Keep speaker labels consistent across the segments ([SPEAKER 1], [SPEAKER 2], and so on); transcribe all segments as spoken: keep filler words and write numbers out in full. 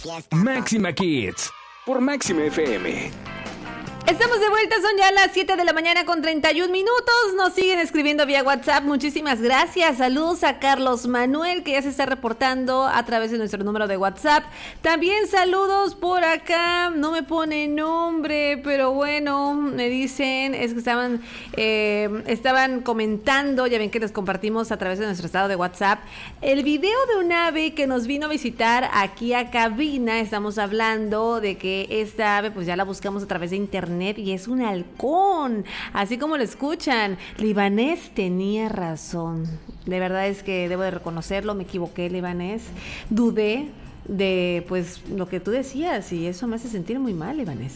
[SPEAKER 1] Máxima Kids por Máxima F M.
[SPEAKER 2] Estamos de vuelta, son ya las siete de la mañana con treinta y un minutos. Nos siguen escribiendo vía WhatsApp. Muchísimas gracias. Saludos a Carlos Manuel, que ya se está reportando a través de nuestro número de WhatsApp. También saludos por acá. No me pone nombre, pero bueno, me dicen, es que estaban, eh, estaban comentando, ya ven que les compartimos a través de nuestro estado de WhatsApp, el video de un ave que nos vino a visitar aquí a cabina. Estamos hablando de que esta ave, pues ya la buscamos a través de internet, y es un halcón, así como lo escuchan. Libanés tenía razón. De verdad es que debo de reconocerlo, me equivoqué, Libanés. Dudé de pues lo que tú decías y eso me hace sentir muy mal, Libanés.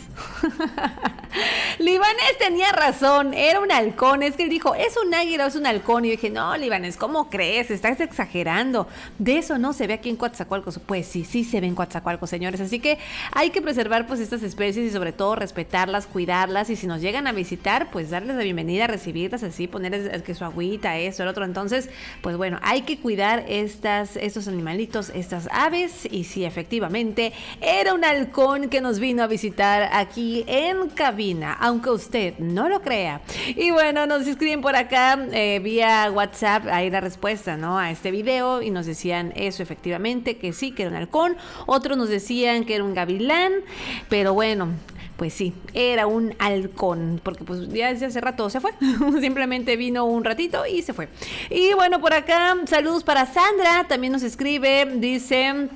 [SPEAKER 2] Libanés tenía razón, era un halcón. Es que él dijo, ¿es un águila o es un halcón? Y yo dije, no, Libanés, ¿cómo crees? Estás exagerando. De eso no se ve aquí en Coatzacoalcos. Pues sí, sí se ve en Coatzacoalcos, señores. Así que hay que preservar pues estas especies y sobre todo respetarlas, cuidarlas, y si nos llegan a visitar, pues darles la bienvenida, recibirlas así, ponerles que su agüita, eso, el otro. Entonces, pues bueno, hay que cuidar estas, estos animalitos, estas aves. Y sí, efectivamente, era un halcón que nos vino a visitar aquí en cabina, aunque usted no lo crea. Y bueno, nos escriben por acá eh, vía WhatsApp, ahí la respuesta, ¿no?, a este video, y nos decían eso, efectivamente, que sí, que era un halcón. Otros nos decían que era un gavilán, pero bueno, pues sí, era un halcón, porque pues ya desde hace rato se fue, simplemente vino un ratito y se fue. Y bueno, por acá, saludos para Sandra, también nos escribe, dice...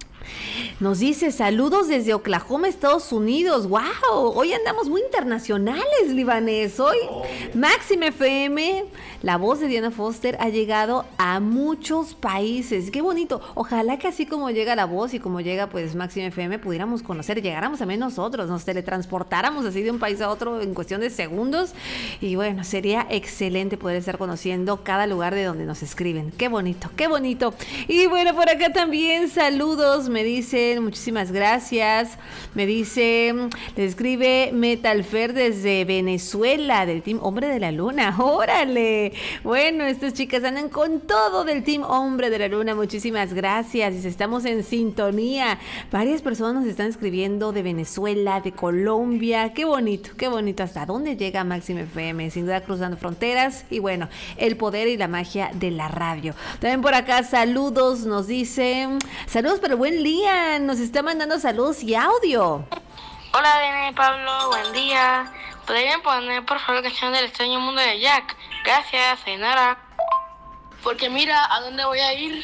[SPEAKER 2] Nos dice, saludos desde Oklahoma, Estados Unidos. ¡Wow! Hoy andamos muy internacionales, Libanés. Hoy Máxima F M, la voz de Diana Foster, ha llegado a muchos países. ¡Qué bonito! Ojalá que así como llega la voz y como llega pues Máxima F M, pudiéramos conocer, llegáramos también nosotros, nos teletransportáramos así de un país a otro en cuestión de segundos. Y bueno, sería excelente poder estar conociendo cada lugar de donde nos escriben. ¡Qué bonito! ¡Qué bonito! Y bueno, por acá también saludos, me dicen, muchísimas gracias. Me dice, le escribe Metalfer desde Venezuela, del Team Hombre de la Luna. ¡Órale! Bueno, estas chicas andan con todo del Team Hombre de la Luna. Muchísimas gracias. Y estamos en sintonía. Varias personas nos están escribiendo de Venezuela, de Colombia. ¡Qué bonito! ¡Qué bonito! ¿Hasta dónde llega Máxima F M? Sin duda cruzando fronteras. Y bueno, el poder y la magia de la radio. También por acá saludos, nos dice, saludos para el buen Lian, nos está mandando saludos y audio.
[SPEAKER 3] Hola, Dene, Pablo, buen día. ¿Podrían poner por favor la canción del extraño mundo de Jack? Gracias, Ainara. Porque mira, ¿a dónde voy a ir?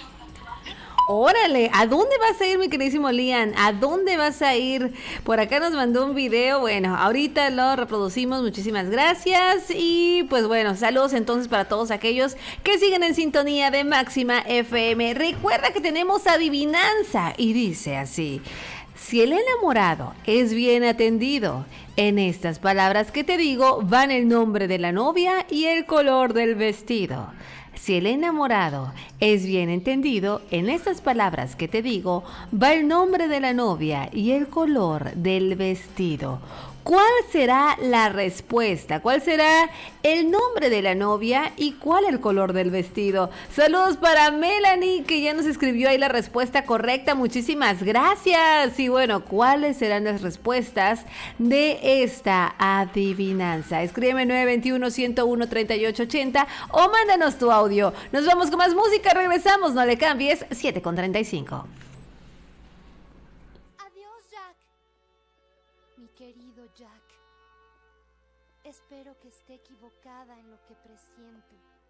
[SPEAKER 2] Órale, ¿a dónde vas a ir, mi queridísimo Lian? ¿A dónde vas a ir? Por acá nos mandó un video, bueno, ahorita lo reproducimos, muchísimas gracias. Y pues bueno, saludos entonces para todos aquellos que siguen en sintonía de Máxima F M. Recuerda que tenemos adivinanza y dice así: si el enamorado es bien atendido, en estas palabras que te digo van el nombre de la novia y el color del vestido. Si el enamorado es bien entendido, en estas palabras que te digo va el nombre de la novia y el color del vestido. ¿Cuál será la respuesta? ¿Cuál será el nombre de la novia y cuál el color del vestido? Saludos para Melanie, que ya nos escribió ahí la respuesta correcta. Muchísimas gracias. Y bueno, ¿cuáles serán las respuestas de esta adivinanza? Escríbeme nueve dos uno, uno uno, tres ocho ocho cero o mándanos tu audio. Nos vamos con más música, regresamos, no le cambies, siete con treinta y cinco.
[SPEAKER 4] Jack, espero que esté equivocada en lo que presiento.